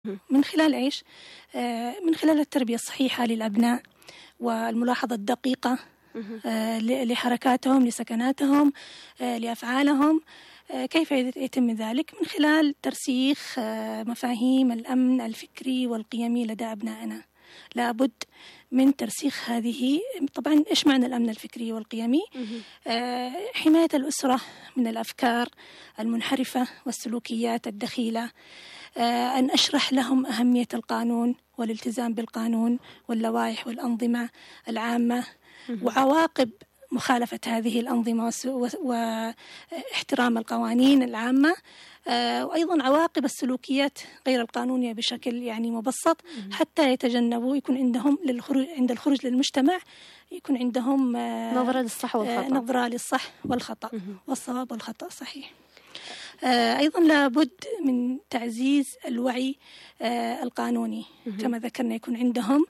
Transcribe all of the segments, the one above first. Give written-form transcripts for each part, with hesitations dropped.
من خلال إيش؟ من خلال التربية الصحيحة للأبناء والملاحظة الدقيقة لحركاتهم، لسكناتهم، لأفعالهم. كيف يتم ذلك؟ من خلال ترسيخ مفاهيم الأمن الفكري والقيمي لدى أبنائنا. لابد من ترسيخ هذه. طبعا إيش معنى الأمن الفكري والقيمي؟ حماية الأسرة من الأفكار المنحرفة والسلوكيات الدخيلة. أن أشرح لهم أهمية القانون والالتزام بالقانون واللوائح والأنظمة العامة وعواقب مخالفة هذه الأنظمة واحترام القوانين العامة، وأيضا عواقب السلوكيات غير القانونية بشكل يعني مبسط، حتى يتجنبوا، يكون عندهم عند الخروج للمجتمع يكون عندهم نظرة للصح والخطأ، نظرة للصح والخطأ والصواب والخطأ. صحيح. أيضا لابد من تعزيز الوعي القانوني، كما ذكرنا يكون عندهم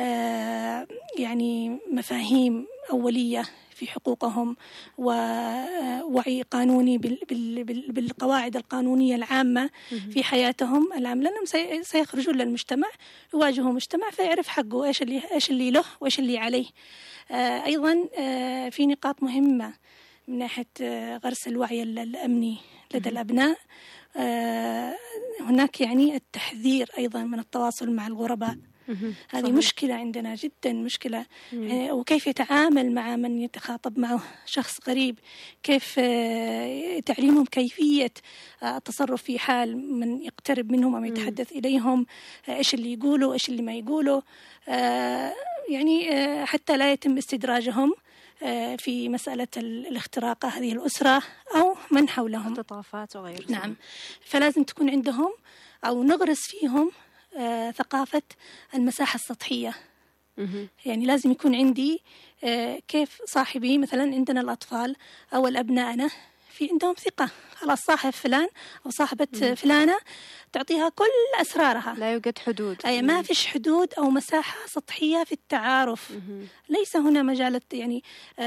يعني مفاهيم أولية في حقوقهم ووعي قانوني بالقواعد القانونية العامة في حياتهم العامة، لأنهم سيخرجون للمجتمع، يواجهوا مجتمع فيعرف حقه إيش اللي له وإيش اللي عليه. أيضا في نقاط مهمة من ناحية غرس الوعي الأمني لدى الأبناء. هناك يعني التحذير أيضا من التواصل مع الغرباء. هذه مشكلة عندنا جدا، مشكلة. وكيف يتعامل مع من يتخاطب معه شخص غريب، كيف تعليمهم كيفية التصرف في حال من يقترب منهم أو يتحدث إليهم، إيش اللي يقولوا إيش اللي ما يقولوا، يعني حتى لا يتم استدراجهم في مسألة الاختراق هذه الأسرة أو من حولهم، اختطافات وغيره. نعم. فلازم تكون عندهم أو نغرس فيهم ثقافة المساحة السطحية. يعني لازم يكون عندي كيف صاحبي، مثلا عندنا الأطفال أو الأبناءنا في عندهم ثقة، خلاص صاحب فلان أو صاحبة فلانة تعطيها كل أسرارها، لا يوجد حدود، أي ما فيش حدود أو مساحة سطحية في التعارف. ليس هنا مجال يعني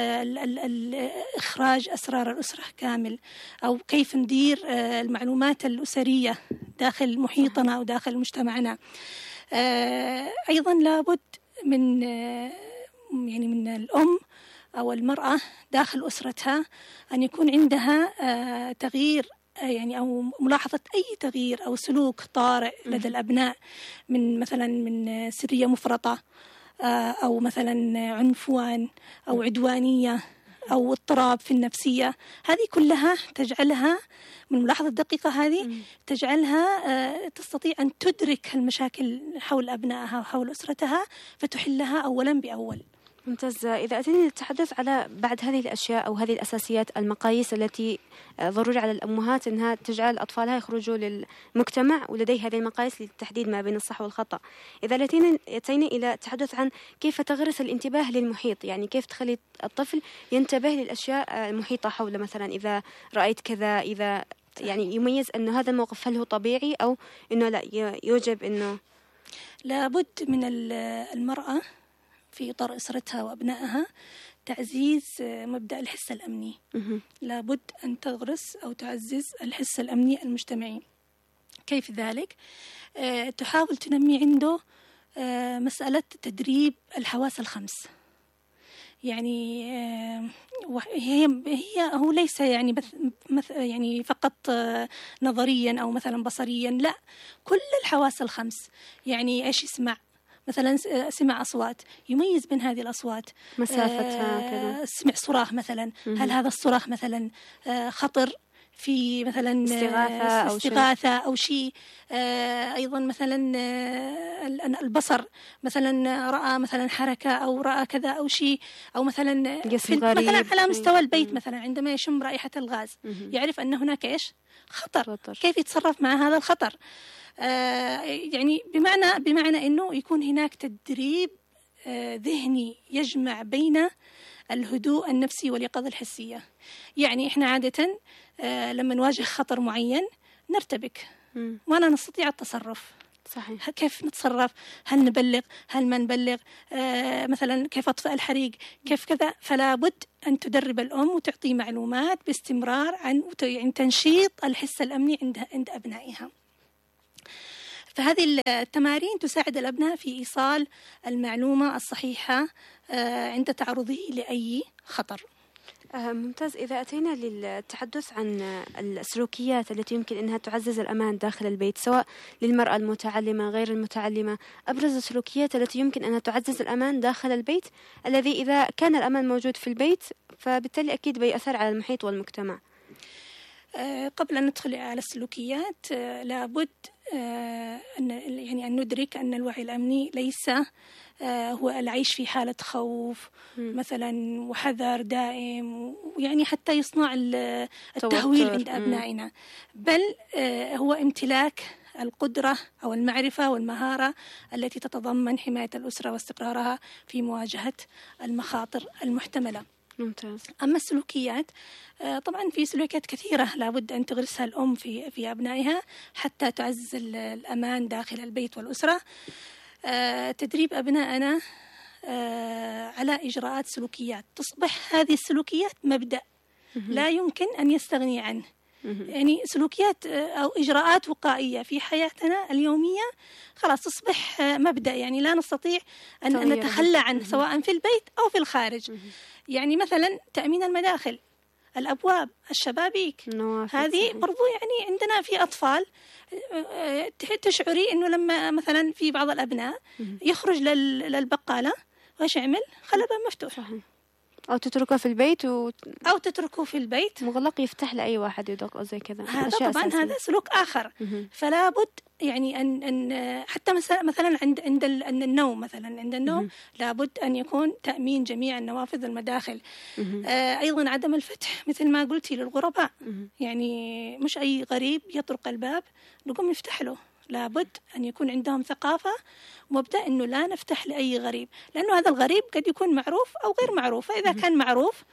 إخراج أسرار الأسرة كامل، أو كيف ندير المعلومات الأسرية داخل محيطنا أو داخل مجتمعنا. أيضا لابد من يعني من الأم أو المرأة داخل أسرتها أن يكون عندها تغيير، يعني أو ملاحظة أي تغيير أو سلوك طارئ لدى الأبناء، من مثلا من سرية مفرطة أو مثلا عنفوان أو عدوانية أو اضطراب في النفسية. هذه كلها تجعلها من الملاحظة الدقيقة، هذه تجعلها تستطيع أن تدرك المشاكل حول أبنائها وحول أسرتها فتحلها أولا بأول. ممتاز. إذا أتينا للتحدث على بعض هذه الأشياء أو هذه الأساسيات، المقاييس التي ضروري على الأمهات أنها تجعل أطفالها يخرجوا للمجتمع ولديه هذه المقاييس للتحديد ما بين الصح والخطأ. إذا أتينا إلى التحدث عن كيف تغرس الانتباه للمحيط، يعني كيف تخلي الطفل ينتبه للأشياء المحيطة حوله، مثلا إذا رأيت كذا، إذا يعني يميز أنه هذا الموقف هل هو طبيعي أو أنه لا، يوجب أنه لابد من المرأة في إطار أسرتها وأبنائها تعزيز مبدأ الحس الأمني. لابد أن تغرس أو تعزز الحس الأمني المجتمعي. كيف ذلك؟ تحاول تنمي عنده مسألة تدريب الحواس الخمس. يعني هو ليس يعني يعني فقط نظريا أو مثلا بصريا، لا، كل الحواس الخمس. يعني إيش يسمع؟ مثلا سمع أصوات، يميز بين هذه الأصوات، مسافتها كذا. سمع صراخ مثلا، هل هذا الصراخ مثلا خطر في مثلا استغاثة أو شيء. أيضا مثلا البصر، مثلا رأى مثلا حركة أو رأى كذا أو شيء، أو مثلا مثلا على مستوى البيت، مثلا عندما يشم رائحة الغاز يعرف أن هناك إيش خطر. كيف يتصرف مع هذا الخطر؟ يعني بمعنى أنه يكون هناك تدريب ذهني يجمع بين الهدوء النفسي واليقظة الحسية. يعني إحنا عادة لما نواجه خطر معين نرتبك ولا نستطيع التصرف. صحيح. كيف نتصرف؟ هل نبلغ؟ هل ما نبلغ؟ مثلا كيف أطفئ الحريق؟ كيف كذا؟ فلا بد أن تدرب الأم وتعطي معلومات باستمرار عن يعني تنشيط الحس الأمني عند أبنائها. فهذه التمارين تساعد الأبناء في إيصال المعلومة الصحيحة عند تعرضه لأي خطر. ممتاز. إذا أتينا للتحدث عن السلوكيات التي يمكن أنها تعزز الأمان داخل البيت سواء للمرأة المتعلمة غير المتعلمة، أبرز السلوكيات التي يمكن أنها تعزز الأمان داخل البيت الذي إذا كان الأمان موجود في البيت فبالتالي أكيد بيأثر على المحيط والمجتمع. قبل أن ندخل على السلوكيات لابد أن ندرك أن الوعي الأمني ليس هو العيش في حالة خوف مثلا وحذر دائم، يعني حتى يصنع التهويل عند أبنائنا، بل هو امتلاك القدرة أو المعرفة والمهارة التي تتضمن حماية الأسرة واستقرارها في مواجهة المخاطر المحتملة. ممتاز. أما السلوكيات طبعا في سلوكيات كثيرة لابد أن تغرسها الأم في أبنائها حتى تعزز الأمان داخل البيت والأسرة. تدريب أبنائنا على إجراءات سلوكيات تصبح هذه السلوكيات مبدأ لا يمكن أن يستغني عنه. يعني سلوكيات أو إجراءات وقائية في حياتنا اليومية خلاص تصبح مبدأ، يعني لا نستطيع أن نتخلى عنه سواء في البيت أو في الخارج. يعني مثلا تأمين المداخل، الأبواب، الشبابيك، هذه برضو يعني عندنا في أطفال تشعري أنه لما مثلا في بعض الأبناء يخرج للبقالة وإيش يعمل؟ خلى الباب مفتوح أو تتركه في البيت أو تتركه في البيت مغلق يفتح لأي واحد يدق أو زي كذا. هذا طبعا هذا سلوك آخر. فلا بد يعني أن حتى مثلا عند النوم، مثلا عند النوم لابد أن يكون تأمين جميع النوافذ والمداخل. أيضا عدم الفتح مثل ما قلتي للغرباء، يعني مش أي غريب يطرق الباب نقوم نفتح له، لابد أن يكون عندهم ثقافة ومبدأ أنه لا نفتح لأي غريب، لأنه هذا الغريب قد يكون معروف أو غير معروف. فإذا كان معروف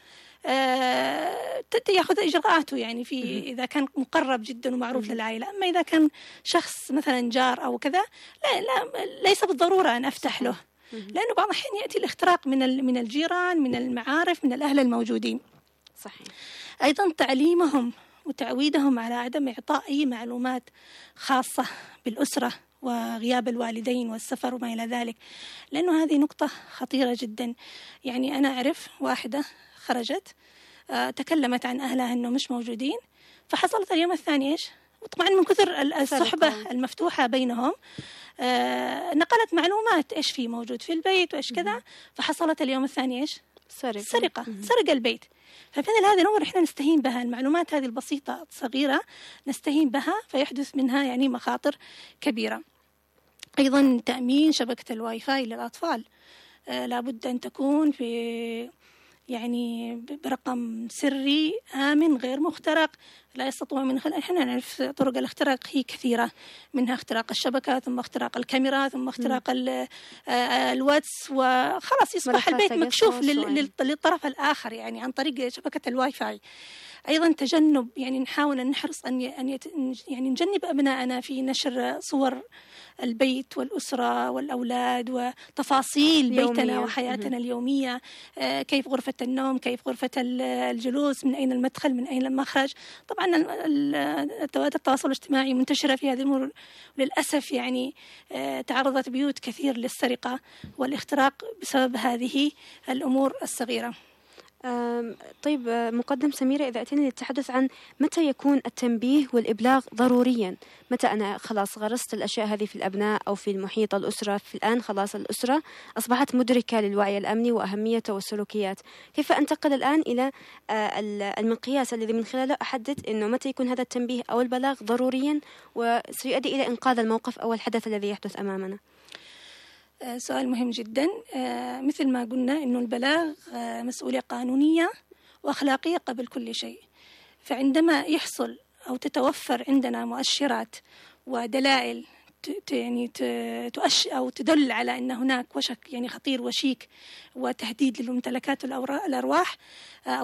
يأخذ إجراءاته، يعني في إذا كان مقرب جدا ومعروف للعائلة. أما إذا كان شخص مثلا جار أو كذا لا ليس بالضرورة أن أفتح له، لأنه بعض الأحيان يأتي الاختراق من الجيران، من المعارف، من الأهل الموجودين. صحيح. أيضا تعليمهم وتعويدهم على عدم إعطاء أي معلومات خاصة بالأسرة وغياب الوالدين والسفر وما إلى ذلك، لأنه هذه نقطة خطيرة جدا. يعني أنا أعرف واحدة خرجت تكلمت عن أهلها أنه مش موجودين، فحصلت اليوم الثاني إيش؟ وطبعا من كثر الصحبة المفتوحة بينهم نقلت معلومات إيش في موجود في البيت وإيش كذا، فحصلت اليوم الثاني إيش؟ سرقة، سرق البيت. فمثل هذه الأمور إحنا نستهين بها، المعلومات هذه البسيطة الصغيرة نستهين بها فيحدث منها يعني مخاطر كبيرة. أيضا تأمين شبكة الواي فاي للأطفال لابد أن تكون يعني برقم سري آمن غير مخترق، لا يستطيع من خلال. إحنا نعرف طرق الاختراق هي كثيرة، منها اختراق الشبكة، ثم اختراق الكاميرا، ثم اختراق الواتس، وخلاص يصبح البيت مكشوف للطرف الآخر يعني عن طريق شبكة الواي فاي. أيضا تجنب، يعني نحاول أن نحرص يعني نجنب أبنائنا في نشر صور البيت والأسرة والأولاد وتفاصيل بيتنا وحياتنا اليومية، كيف غرفة النوم، كيف غرفة الجلوس، من أين المدخل، من أين المخرج. طبعا التواصل الاجتماعي منتشرة في هذه الأمور، وللأسف يعني تعرضت بيوت كثير للسرقة والاختراق بسبب هذه الأمور الصغيرة. طيب مقدم سميرة، إذا أتينا للتحدث عن متى يكون التنبيه والإبلاغ ضروريا، متى أنا خلاص غرست الأشياء هذه في الأبناء أو في المحيط الأسرة، في الآن خلاص الأسرة أصبحت مدركة للوعي الأمني وأهميته والسلوكيات، كيف أنتقل الآن إلى المقياس الذي من خلاله أحدد أنه متى يكون هذا التنبيه أو البلاغ ضروريا وسيؤدي إلى إنقاذ الموقف أو الحدث الذي يحدث أمامنا؟ سؤال مهم جدا. مثل ما قلنا إنه البلاغ مسؤولية قانونية وأخلاقية قبل كل شيء. فعندما يحصل أو تتوفر عندنا مؤشرات ودلائل يعني تؤشر أو تدل على أن هناك وشك يعني خطير وشيك وتهديد للممتلكات والأرواح